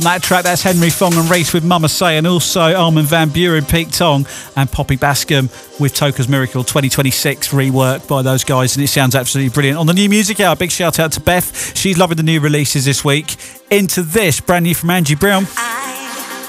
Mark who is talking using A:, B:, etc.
A: That track, that's Henry Fong and Reese with Mama Say, and also Armin van Buuren, Pete Tong and Poppy Bascom with Toka's Miracle 2026 rework by those guys, and it sounds absolutely brilliant. On the New Music Hour, big shout out to Beth. She's loving the new releases this week. Into this, brand new from Angie Brown.